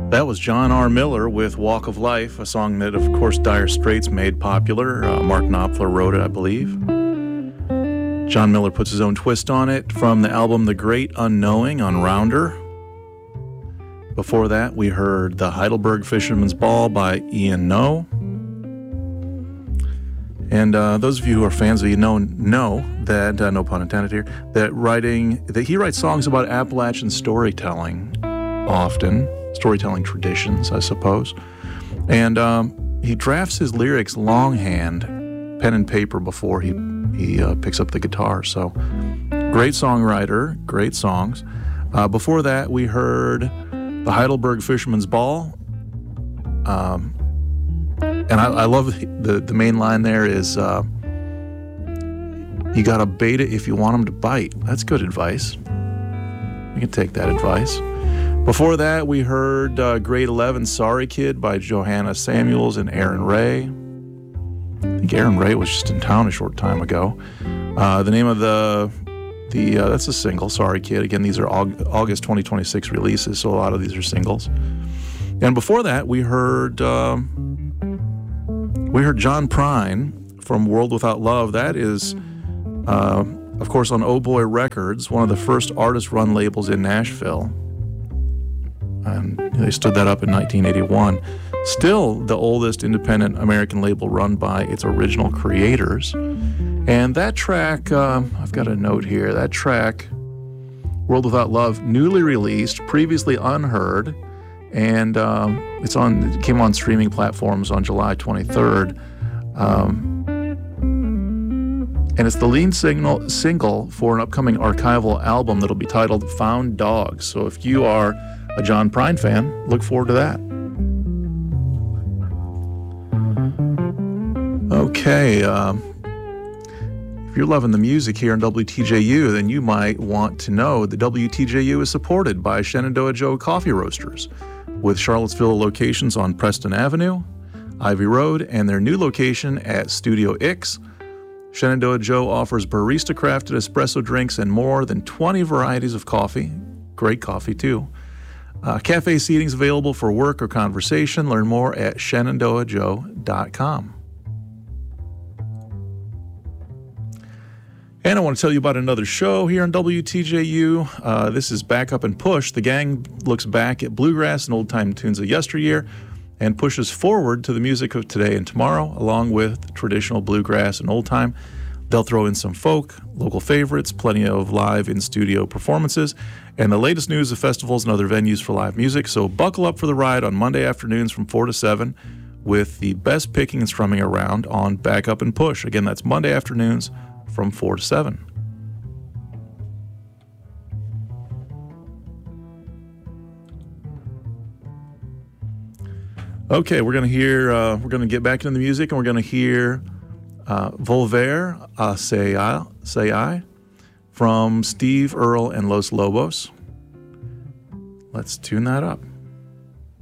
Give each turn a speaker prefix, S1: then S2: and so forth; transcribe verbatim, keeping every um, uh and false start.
S1: That was John R. Miller with Walk of Life, a song that, of course, Dire Straits made popular. Uh, Mark Knopfler wrote it, I believe. John Miller puts his own twist on it from the album The Great Unknowing on Rounder. Before that, we heard The Heidelberg Fisherman's Ball by Ian Noe. And uh, those of you who are fans of Ian Noe know that, uh, no pun intended here, that writing, that he writes songs about Appalachian storytelling often. Storytelling traditions, I suppose. And um, he drafts his lyrics longhand, pen and paper, before he, he uh, picks up the guitar. So, great songwriter, great songs. Uh, before that, we heard The Heidelberg Fisherman's Ball. Um, and I, I love the, the main line there is, uh, you gotta bait it if you want them to bite. That's good advice. You can take that advice. Before that, we heard uh, Grade eleven, Sorry Kid by Johanna Samuels and Aaron Ray. I think Aaron Ray was just in town a short time ago. Uh, the name of the, the uh, that's a single, Sorry Kid. Again, these are Aug- August twenty twenty-six releases, so a lot of these are singles. And before that, we heard, um, we heard John Prine from World Without Love. That is, uh, of course, on Oh Boy Records, one of the first artist-run labels in Nashville. And they stood that up in nineteen eighty-one. Still the oldest independent American label run by its original creators. And that track, uh, I've got a note here, that track, World Without Love, newly released, previously unheard, and um, it's on. It came on streaming platforms on July twenty-third. Um, and it's the lead signal, single for an upcoming archival album that'll be titled Found Dogs. So if you are a John Prine fan, look forward to that. Okay, um, if you're loving the music here on W T J U, then you might want to know that W T J U is supported by Shenandoah Joe Coffee Roasters, with Charlottesville locations on Preston Avenue, Ivy Road, and their new location at Studio X. Shenandoah Joe offers barista-crafted espresso drinks and more than twenty varieties of coffee. Great coffee, too. Uh, cafe seating's available for work or conversation. Learn more at shenandoah joe dot com. And I want to tell you about another show here on W T J U. Uh, this is Back Up and Push. The gang looks back at bluegrass and old-time tunes of yesteryear and pushes forward to the music of today and tomorrow, along with traditional bluegrass and old-time. They'll throw in some folk, local favorites, plenty of live in-studio performances, and the latest news of festivals and other venues for live music. So buckle up for the ride on Monday afternoons from four to seven with the best picking and strumming around on Back Up and Push. Again, that's Monday afternoons from four to seven. Okay, we're going to hear, uh, we're going to get back into the music, and we're going to hear uh, Volver a Say I, Say I from Steve Earle and Los Lobos. Let's tune that up.